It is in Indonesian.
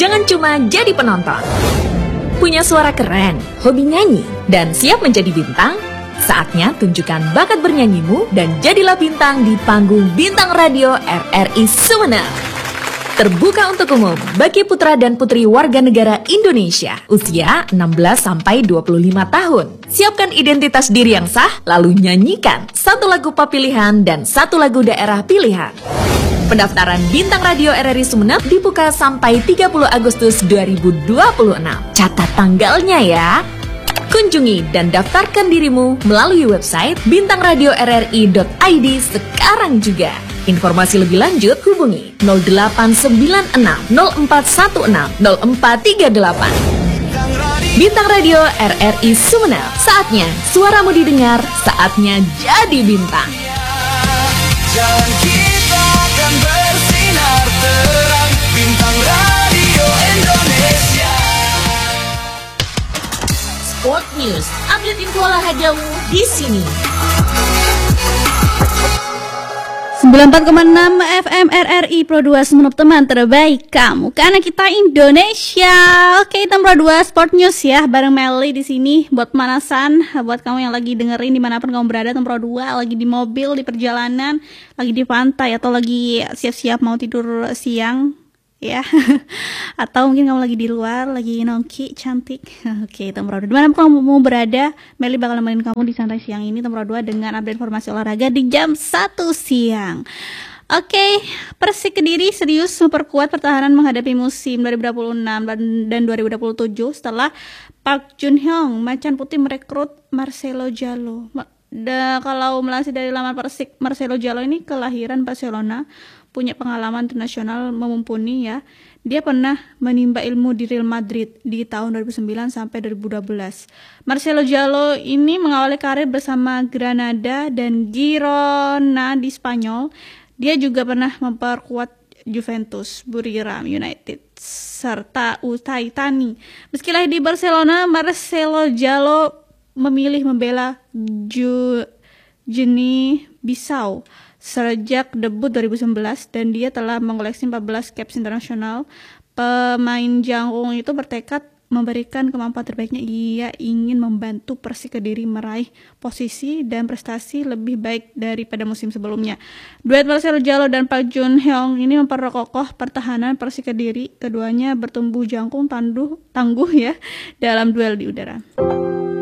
Jangan cuma jadi penonton. Punya suara keren, hobi nyanyi, dan siap menjadi bintang? Saatnya tunjukkan bakat bernyanyimu dan jadilah bintang di panggung Bintang Radio RRI Sumeneb. Terbuka untuk umum bagi putra dan putri warga negara Indonesia usia 16-25 tahun. Siapkan identitas diri yang sah, lalu nyanyikan satu lagu pop pilihan dan satu lagu daerah pilihan. Pendaftaran Bintang Radio RRI Sumeneb dibuka sampai 30 Agustus 2026. Catat tanggalnya ya. Kunjungi dan daftarkan dirimu melalui website bintangradiorri.id sekarang juga. Informasi lebih lanjut hubungi 0896 0416 0438. Bintang Radio RRI Sumeneb. Saatnya suaramu didengar, saatnya jadi bintang. Jalan kita akan bersinar terang, Bintang Radio Indonesia. Sport News, update info olahragamu di sini. 94,6 FM RRI Pro 2 Sumeneb, teman terbaik kamu karena kita Indonesia. Oke, itu Pro 2 Sport News ya, bareng Melly di sini buat pemanasan, buat kamu yang lagi dengerin dimanapun kamu berada. Pro 2 lagi di mobil, di perjalanan, lagi di pantai, atau lagi siap-siap mau tidur siang ya. Atau mungkin kamu lagi di luar, lagi nongki cantik. Oke, Tempro 2 dimana kamu mau berada, Melly bakal nemenin kamu di santai siang ini Tempro 2 dengan update informasi olahraga di jam 1 siang. Oke, Persik Kediri serius memperkuat pertahanan menghadapi musim 2026 dan 2027 setelah Park Jun Hyung Macan Putih merekrut Marcelo Jallo. Kalau melansir dari laman Persik, Marcelo Jallo ini kelahiran Barcelona, punya pengalaman internasional mumpuni ya. Dia pernah menimba ilmu di Real Madrid di tahun 2009 sampai 2012. Marcelo Jallo ini mengawali karir bersama Granada dan Girona di Spanyol. Dia juga pernah memperkuat Juventus, Buriram United, serta Utaitani. Meski lahir di Barcelona, Marcelo Jallo memilih membela Guinea Bissau sejak debut 2011 dan dia telah mengoleksi 14 caps internasional. Pemain jangkung itu bertekad memberikan kemampuan terbaiknya. Ia ingin membantu Persik Kediri meraih posisi dan prestasi lebih baik daripada musim sebelumnya. Duet Marcelo Jallo dan Park Jun Hyung ini memperkokoh pertahanan Persik Kediri. Keduanya bertumbuh jangkung tangguh ya dalam duel di udara.